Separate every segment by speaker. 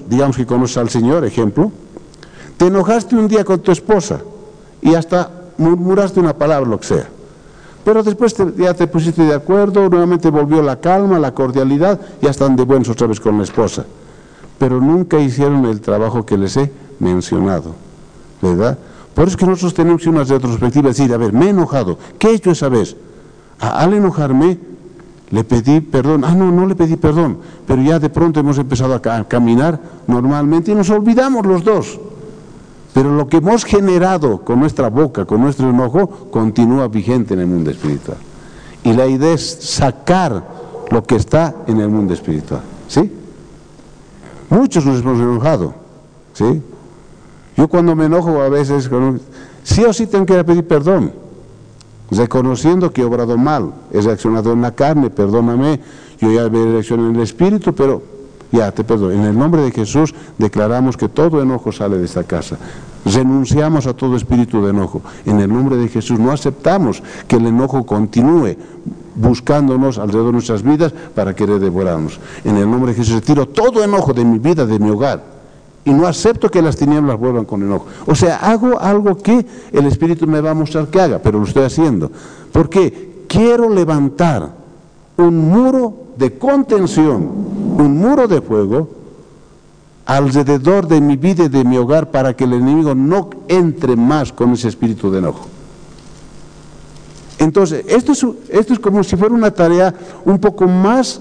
Speaker 1: digamos que conoces al Señor, ejemplo, te enojaste un día con tu esposa y hasta murmuraste una palabra, lo que sea. Pero después ya te pusiste de acuerdo, nuevamente volvió la calma, la cordialidad, ya están de buenos otra vez con la esposa. Pero nunca hicieron el trabajo que les he mencionado, ¿verdad? Por eso que nosotros tenemos una retrospectiva, decir, a ver, me he enojado, ¿qué he hecho esa vez? Al enojarme, le pedí perdón, no le pedí perdón, pero ya de pronto hemos empezado a caminar normalmente y nos olvidamos los dos. Pero lo que hemos generado con nuestra boca, con nuestro enojo, continúa vigente en el mundo espiritual. Y la idea es sacar lo que está en el mundo espiritual, ¿sí? Muchos nos hemos enojado, ¿sí? Yo cuando me enojo a veces, sí o sí tengo que pedir perdón, reconociendo que he obrado mal, he reaccionado en la carne, perdóname, yo ya reaccioné en el espíritu, pero ya te perdono. En el nombre de Jesús declaramos que todo enojo sale de esta casa. Renunciamos a todo espíritu de enojo. En el nombre de Jesús no aceptamos que el enojo continúe buscándonos alrededor de nuestras vidas para querer devorarnos. En el nombre de Jesús retiro todo enojo de mi vida, de mi hogar. Y no acepto que las tinieblas vuelvan con enojo. O sea, hago algo que el Espíritu me va a mostrar que haga, pero lo estoy haciendo. Porque quiero levantar un muro de contención, un muro de fuego alrededor de mi vida y de mi hogar para que el enemigo no entre más con ese espíritu de enojo. Entonces, esto es como si fuera una tarea un poco más,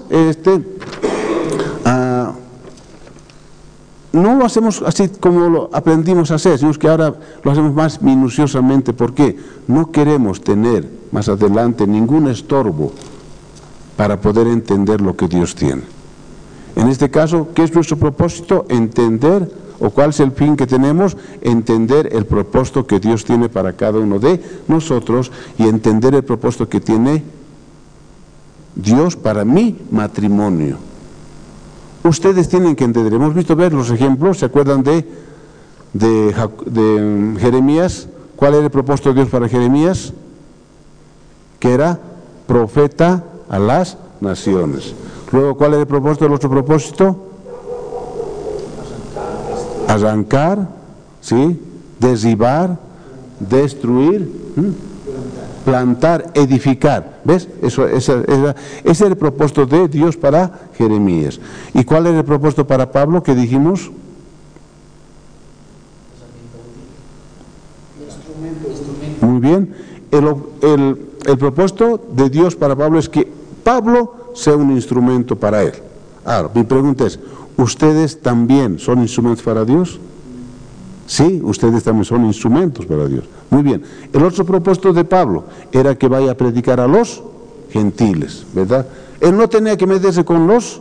Speaker 1: no lo hacemos así como lo aprendimos a hacer, sino que ahora lo hacemos más minuciosamente. ¿Por qué? No queremos tener más adelante ningún estorbo para poder entender lo que Dios tiene. En este caso, ¿qué es nuestro propósito? Entender, o cuál es el fin que tenemos, entender el propósito que Dios tiene para cada uno de nosotros y entender el propósito que tiene Dios para mi matrimonio. Ustedes tienen que entender, hemos visto ver los ejemplos, ¿se acuerdan de Jeremías? ¿Cuál era el propósito de Dios para Jeremías? Que era profeta a las naciones. Luego, ¿cuál era el propósito de nuestro propósito? Arrancar, ¿sí? Derribar, destruir, plantar, edificar. ¿Ves? Ese es el propósito de Dios para Jeremías. ¿Y cuál era el propósito para Pablo que dijimos? Muy bien. El propósito de Dios para Pablo es que Pablo sea un instrumento para él. Ahora, mi pregunta es, ¿ustedes también son instrumentos para Dios? Sí, ustedes también son instrumentos para Dios. Muy bien. El otro propósito de Pablo era que vaya a predicar a los gentiles, ¿verdad? Él no tenía que meterse con los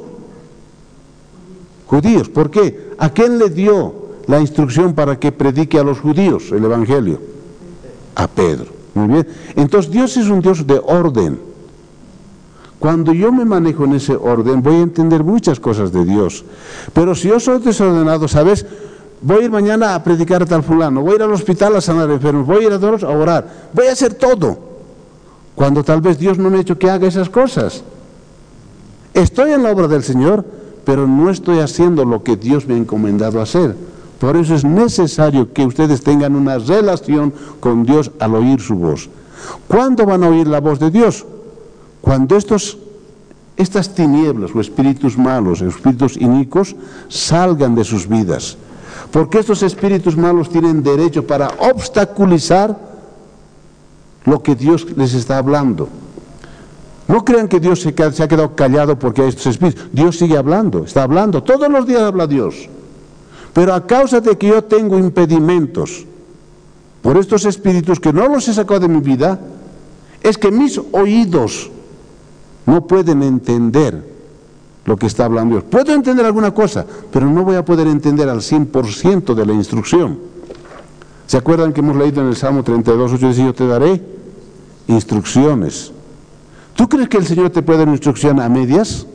Speaker 1: judíos. ¿Por qué? ¿A quién le dio la instrucción para que predique a los judíos el evangelio? A Pedro. Muy bien. Entonces Dios es un Dios de orden. Cuando yo me manejo en ese orden, voy a entender muchas cosas de Dios. Pero si yo soy desordenado, ¿sabes? Voy a ir mañana a predicar a tal fulano, voy a ir al hospital a sanar enfermos, voy a ir a todos a orar, voy a hacer todo. Cuando tal vez Dios no me ha hecho que haga esas cosas. Estoy en la obra del Señor, pero no estoy haciendo lo que Dios me ha encomendado hacer. Por eso es necesario que ustedes tengan una relación con Dios al oír su voz. ¿Cuándo van a oír la voz de Dios? Cuando estas tinieblas o espíritus malos, espíritus inicuos, salgan de sus vidas. Porque estos espíritus malos tienen derecho para obstaculizar lo que Dios les está hablando. No crean que Dios se ha quedado callado porque hay estos espíritus. Dios sigue hablando, está hablando. Todos los días habla Dios. Pero a causa de que yo tengo impedimentos por estos espíritus que no los he sacado de mi vida, es que mis oídos no pueden entender lo que está hablando Dios. Puedo entender alguna cosa, pero no voy a poder entender al 100% de la instrucción. ¿Se acuerdan que hemos leído en el Salmo 32:8? Dice, yo te daré instrucciones. ¿Tú crees que el Señor te puede dar una instrucción a medias?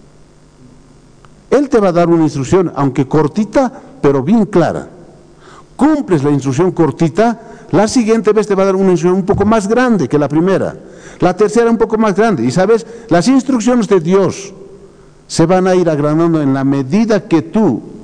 Speaker 1: Él te va a dar una instrucción, aunque cortita, pero bien clara. Cumples la instrucción cortita, la siguiente vez te va a dar una instrucción un poco más grande que la primera. La tercera un poco más grande. Y sabes, las instrucciones de Dios se van a ir agrandando en la medida que tú